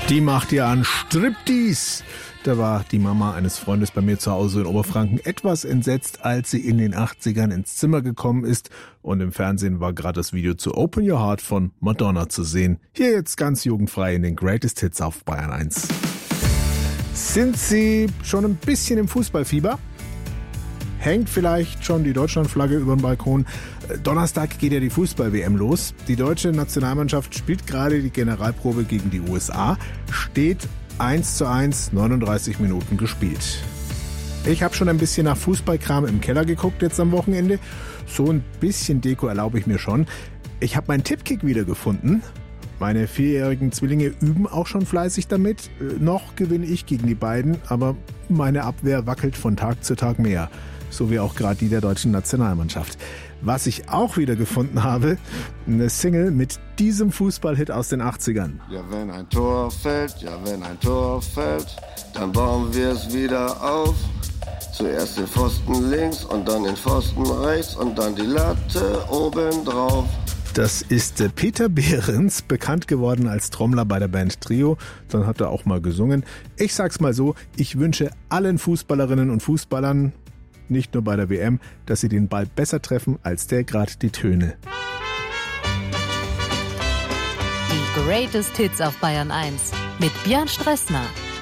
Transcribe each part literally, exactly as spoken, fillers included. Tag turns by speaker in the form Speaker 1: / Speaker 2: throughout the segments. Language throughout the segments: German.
Speaker 1: Die macht ja an Striptease. Da war die Mama eines Freundes bei mir zu Hause in Oberfranken etwas entsetzt, als sie in den achtzigern ins Zimmer gekommen ist und im Fernsehen war gerade das Video zu Open Your Heart von Madonna zu sehen. Hier jetzt ganz jugendfrei in den Greatest Hits auf Bayern eins. Sind Sie schon ein bisschen im Fußballfieber? Hängt vielleicht schon die Deutschlandflagge über dem Balkon? Donnerstag geht ja die Fußball-W M los. Die deutsche Nationalmannschaft spielt gerade die Generalprobe gegen die U S A. Steht eins zu eins, neununddreißig Minuten gespielt. Ich habe schon ein bisschen nach Fußballkram im Keller geguckt jetzt am Wochenende. So ein bisschen Deko erlaube ich mir schon. Ich habe meinen Tippkick wiedergefunden. Meine vierjährigen Zwillinge üben auch schon fleißig damit. Noch gewinne ich gegen die beiden, aber meine Abwehr wackelt von Tag zu Tag mehr. So wie auch gerade die der deutschen Nationalmannschaft. Was ich auch wieder gefunden habe, eine Single mit diesem Fußballhit aus den achtzigern.
Speaker 2: Ja, wenn ein Tor fällt, ja, wenn ein Tor fällt, dann bauen wir es wieder auf. Zuerst den Pfosten links und dann den Pfosten rechts und dann die Latte oben drauf.
Speaker 1: Das ist Peter Behrens, bekannt geworden als Trommler bei der Band Trio. Dann hat er auch mal gesungen. Ich sag's mal so, ich wünsche allen Fußballerinnen und Fußballern, nicht nur bei der W M, dass sie den Ball besser treffen als der gerade die Töne.
Speaker 3: Die Greatest Hits auf Bayern eins mit Björn Stressner.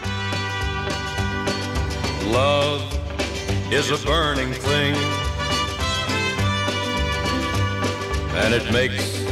Speaker 4: Love is a burning thing, and it makes